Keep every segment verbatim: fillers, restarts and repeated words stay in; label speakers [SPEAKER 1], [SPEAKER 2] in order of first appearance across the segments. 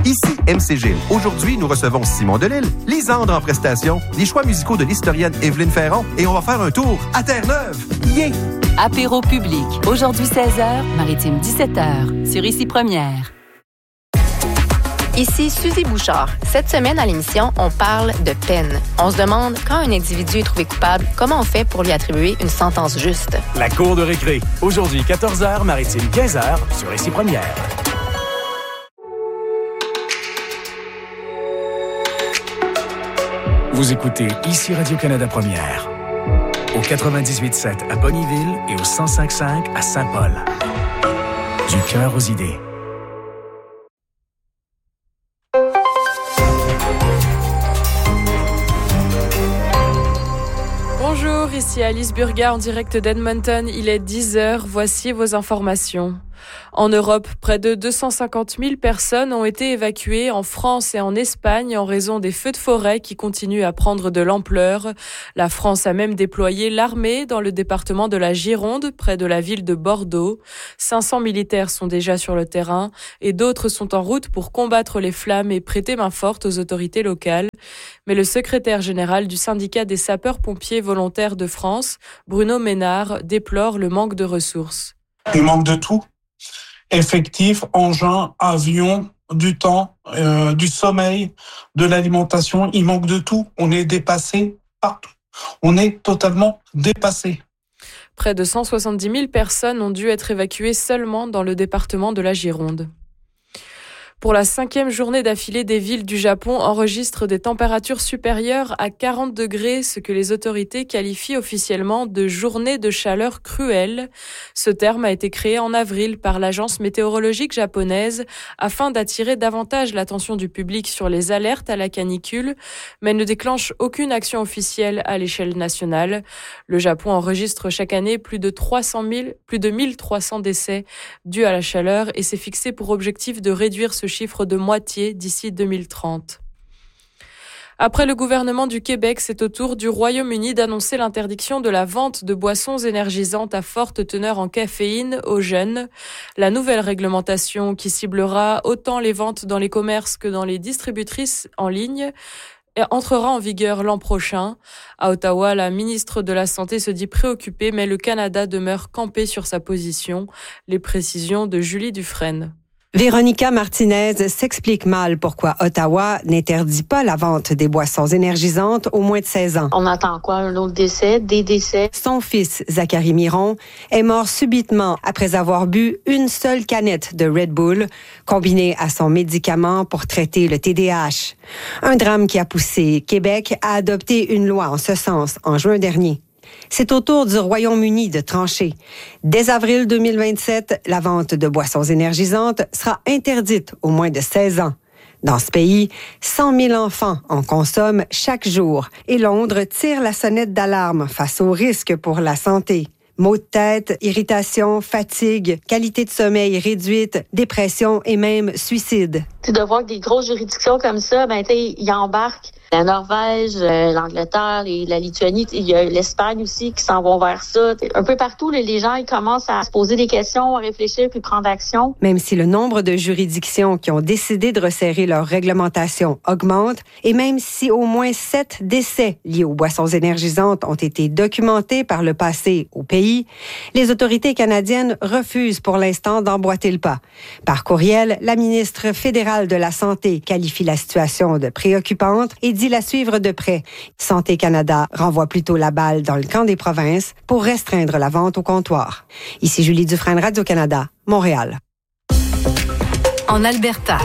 [SPEAKER 1] Ici M C G. Aujourd'hui, nous recevons Simon Delille, Lisandre en prestation, les choix musicaux de l'historienne Évelyne Ferron et on va faire un tour à Terre-Neuve. Yeah!
[SPEAKER 2] Apéro public. Aujourd'hui seize heures, Maritime dix-sept heures. Sur Ici Première.
[SPEAKER 3] Ici Suzy Bouchard. Cette semaine à l'émission, on parle de peine. On se demande, quand un individu est trouvé coupable, comment on fait pour lui attribuer une sentence juste?
[SPEAKER 4] La cour de récré. Aujourd'hui, quatorze heures, Maritime quinze heures, sur Ici Première. Vous écoutez Ici Radio-Canada Première. Au quatre-vingt-dix-huit sept à Bonnyville et au cent cinq cinq à Saint-Paul. Du cœur aux idées.
[SPEAKER 5] Bonjour, ici Alice Burga en direct d'Edmonton. Il est dix heures. Voici vos informations. En Europe, près de deux cent cinquante mille personnes ont été évacuées en France et en Espagne en raison des feux de forêt qui continuent à prendre de l'ampleur. La France a même déployé l'armée dans le département de la Gironde, près de la ville de Bordeaux. cinq cents militaires sont déjà sur le terrain et d'autres sont en route pour combattre les flammes et prêter main forte aux autorités locales. Mais le secrétaire général du syndicat des sapeurs-pompiers volontaires de France, Bruno Ménard, déplore le manque de ressources.
[SPEAKER 6] Il manque de tout. Effectifs, engins, avions, du temps, euh, du sommeil, de l'alimentation. Il manque de tout. On est dépassé partout. On est totalement dépassé.
[SPEAKER 5] Près de cent soixante-dix mille personnes ont dû être évacuées seulement dans le département de la Gironde. Pour la cinquième journée d'affilée, des villes du Japon enregistrent des températures supérieures à quarante degrés, ce que les autorités qualifient officiellement de journée de chaleur cruelle. Ce terme a été créé en avril par l'agence météorologique japonaise afin d'attirer davantage l'attention du public sur les alertes à la canicule, mais ne déclenche aucune action officielle à l'échelle nationale. Le Japon enregistre chaque année plus de trois cent mille, plus de mille trois cents décès dus à la chaleur et s'est fixé pour objectif de réduire ce chiffre de moitié d'ici deux mille trente. Après le gouvernement du Québec, c'est au tour du Royaume-Uni d'annoncer l'interdiction de la vente de boissons énergisantes à forte teneur en caféine aux jeunes. La nouvelle réglementation, qui ciblera autant les ventes dans les commerces que dans les distributrices en ligne, entrera en vigueur l'an prochain. À Ottawa, la ministre de la Santé se dit préoccupée, mais le Canada demeure campé sur sa position. Les précisions de Julie Dufresne.
[SPEAKER 7] Véronica Martinez s'explique mal pourquoi Ottawa n'interdit pas la vente des boissons énergisantes aux moins de seize ans.
[SPEAKER 8] On attend quoi? Un autre décès? Des décès?
[SPEAKER 7] Son fils, Zachary Miron, est mort subitement après avoir bu une seule canette de Red Bull, combinée à son médicament pour traiter le T D A H. Un drame qui a poussé Québec à adopter une loi en ce sens en juin dernier. C'est au tour du Royaume-Uni de trancher. Dès avril deux mille vingt-sept, la vente de boissons énergisantes sera interdite aux moins de seize ans. Dans ce pays, cent mille enfants en consomment chaque jour et Londres tire la sonnette d'alarme face aux risques pour la santé. Maux de tête, irritation, fatigue, qualité de sommeil réduite, dépression et même suicide.
[SPEAKER 8] Tu de voir que des grosses juridictions comme ça, ben ils embarquent la Norvège, euh, l'Angleterre, les, la Lituanie, il y a l'Espagne aussi qui s'en vont vers ça. Un peu partout, là, les gens ils commencent à se poser des questions, à réfléchir puis prendre action.
[SPEAKER 7] Même si le nombre de juridictions qui ont décidé de resserrer leur réglementation augmente, et même si au moins sept décès liés aux boissons énergisantes ont été documentés par le passé au pays, les autorités canadiennes refusent pour l'instant d'emboîter le pas. Par courriel, la ministre fédérale de la Santé qualifie la situation de préoccupante et dit la suivre de près. Santé Canada renvoie plutôt la balle dans le camp des provinces pour restreindre la vente au comptoir. Ici Julie Dufresne, Radio-Canada, Montréal.
[SPEAKER 2] En Alberta.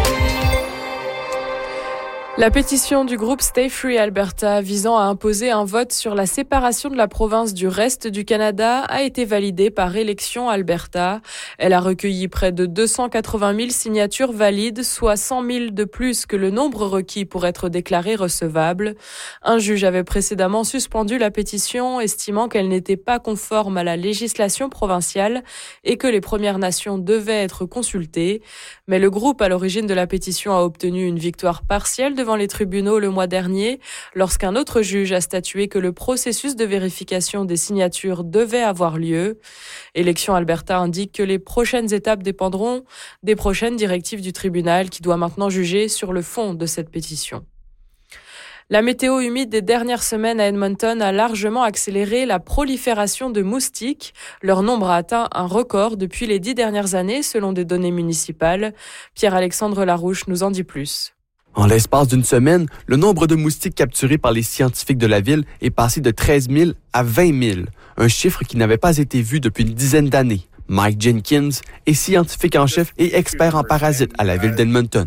[SPEAKER 5] La pétition du groupe Stay Free Alberta visant à imposer un vote sur la séparation de la province du reste du Canada a été validée par Élections Alberta. Elle a recueilli près de deux cent quatre-vingt mille signatures valides, soit cent mille de plus que le nombre requis pour être déclarée recevable. Un juge avait précédemment suspendu la pétition, estimant qu'elle n'était pas conforme à la législation provinciale et que les Premières Nations devaient être consultées. Mais le groupe à l'origine de la pétition a obtenu une victoire partielle de devant les tribunaux le mois dernier, lorsqu'un autre juge a statué que le processus de vérification des signatures devait avoir lieu. Élections Alberta indique que les prochaines étapes dépendront des prochaines directives du tribunal qui doit maintenant juger sur le fond de cette pétition. La météo humide des dernières semaines à Edmonton a largement accéléré la prolifération de moustiques. Leur nombre a atteint un record depuis les dix dernières années, selon des données municipales. Pierre-Alexandre Larouche nous en dit plus.
[SPEAKER 9] En l'espace d'une semaine, le nombre de moustiques capturés par les scientifiques de la ville est passé de treize mille à vingt mille, un chiffre qui n'avait pas été vu depuis une dizaine d'années. Mike Jenkins est scientifique en chef et expert en parasites à la ville d'Edmonton.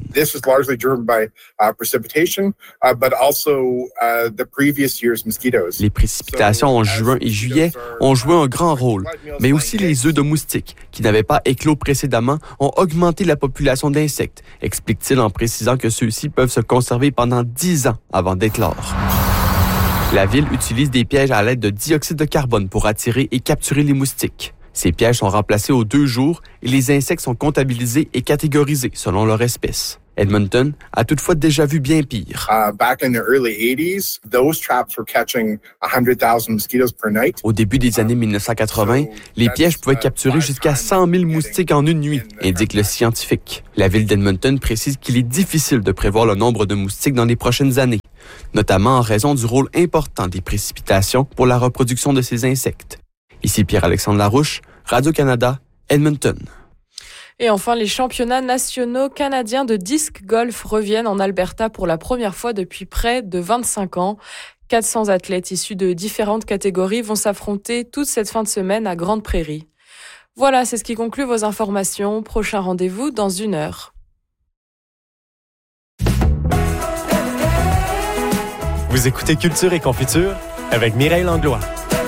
[SPEAKER 9] Les précipitations en juin et juillet ont joué un grand rôle, mais aussi les œufs de moustiques, qui n'avaient pas éclos précédemment, ont augmenté la population d'insectes, explique-t-il en précisant que ceux-ci peuvent se conserver pendant dix ans avant d'éclore. La ville utilise des pièges à l'aide de dioxyde de carbone pour attirer et capturer les moustiques. Ces pièges sont remplacés aux deux jours et les insectes sont comptabilisés et catégorisés selon leur espèce. Edmonton a toutefois déjà vu bien pire. Au début des années dix-neuf cent quatre-vingts, les pièges pouvaient capturer jusqu'à cent mille moustiques en une nuit, indique le scientifique. La ville d'Edmonton précise qu'il est difficile de prévoir le nombre de moustiques dans les prochaines années, notamment en raison du rôle important des précipitations pour la reproduction de ces insectes. Ici Pierre-Alexandre Larouche, Radio-Canada, Edmonton.
[SPEAKER 5] Et enfin, les championnats nationaux canadiens de disc golf reviennent en Alberta pour la première fois depuis près de vingt-cinq ans. quatre cents athlètes issus de différentes catégories vont s'affronter toute cette fin de semaine à Grande Prairie. Voilà, c'est ce qui conclut vos informations. Prochain rendez-vous dans une heure.
[SPEAKER 10] Vous écoutez Culture et Confiture avec Mireille Langlois.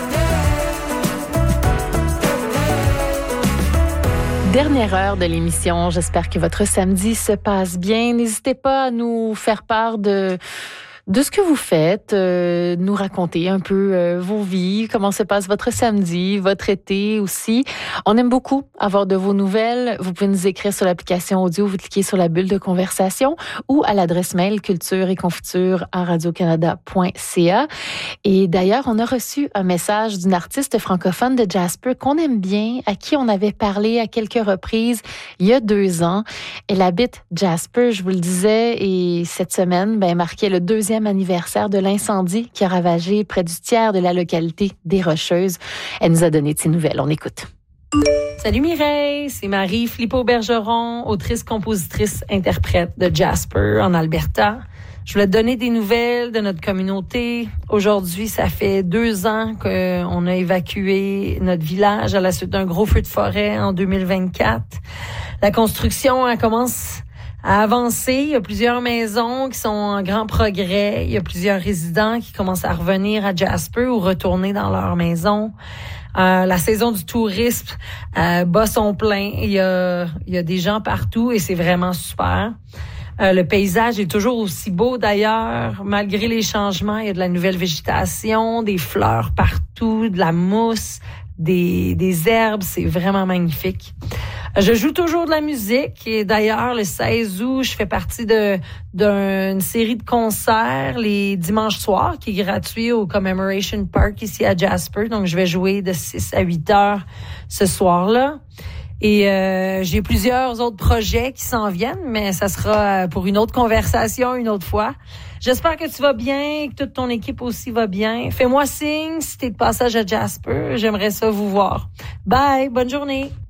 [SPEAKER 11] Dernière heure de l'émission. J'espère que votre samedi se passe bien. N'hésitez pas à nous faire part de... de ce que vous faites, euh, nous raconter un peu euh, vos vies, comment se passe votre samedi, votre été aussi. On aime beaucoup avoir de vos nouvelles. Vous pouvez nous écrire sur l'application audio, vous cliquez sur la bulle de conversation ou à l'adresse mail culture et confiture à radio canada point c a. Et d'ailleurs, on a reçu un message d'une artiste francophone de Jasper qu'on aime bien, à qui on avait parlé à quelques reprises il y a deux ans. Elle habite Jasper, je vous le disais, et cette semaine, ben, marquait le deuxième anniversaire de l'incendie qui a ravagé près du tiers de la localité des Rocheuses. Elle nous a donné de ses nouvelles. On écoute.
[SPEAKER 12] Salut Mireille, c'est Marie Flippo-Bergeron, autrice, compositrice, interprète de Jasper en Alberta. Je voulais te donner des nouvelles de notre communauté. Aujourd'hui, ça fait deux ans qu'on a évacué notre village à la suite d'un gros feu de forêt en deux mille vingt-quatre. La construction, elle commence à avancer. Il y a plusieurs maisons qui sont en grand progrès. Il y a plusieurs résidents qui commencent à revenir à Jasper ou retourner dans leur maison. Euh, la saison du tourisme euh, bat son plein. Il y a, il y a des gens partout et c'est vraiment super. Euh, le paysage est toujours aussi beau d'ailleurs. Malgré les changements, il y a de la nouvelle végétation, des fleurs partout, de la mousse, des, des herbes. C'est vraiment magnifique. Je joue toujours de la musique et d'ailleurs, le seize août, je fais partie de d'une série de concerts les dimanches soirs qui est gratuit au Commemoration Park ici à Jasper. Donc, je vais jouer de six à huit heures ce soir-là. Et euh, j'ai plusieurs autres projets qui s'en viennent, mais ça sera pour une autre conversation une autre fois. J'espère que tu vas bien, que toute ton équipe aussi va bien. Fais-moi signe si t'es de passage à Jasper. J'aimerais ça vous voir. Bye, bonne journée.